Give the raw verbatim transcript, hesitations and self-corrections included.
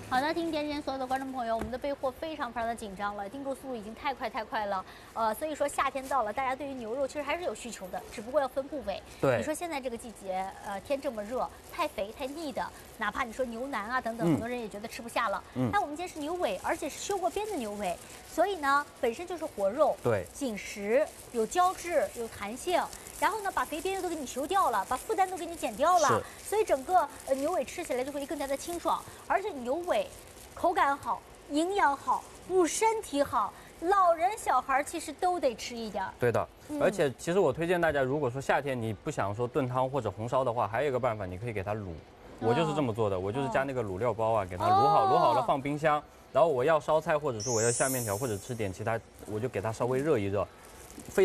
好的，听点点所有的观众朋友，我们的备货非常非常的紧张了，订购速度已经太快太快了。呃，所以说夏天到了，大家对于牛肉其实还是有需求的，只不过要分部位。 对， 你说现在这个季节，呃，天这么热，太肥太腻的，哪怕你说牛腩啊等等， 嗯、 很多人也觉得吃不下了。 嗯， 但我们今天是牛尾，而且是修过边的牛尾，所以呢，本身就是活肉， 对， 紧实，有胶质，有弹性。然后呢，把肥边都给你修掉了，把负担都给你减掉了，所以整个呃牛尾吃起来就会更加的清爽，而且牛尾口感好，营养好，补身体好，老人小孩其实都得吃一点。 对的，嗯、而且其实我推荐大家，如果说夏天你不想说炖汤或者红烧的话，还有一个办法，你可以给它卤。我就是这么做的，我就是加那个卤料包啊，给它卤好，卤好了放冰箱，然后我要烧菜或者是我要下面条或者吃点其他，我就给它稍微热一热。非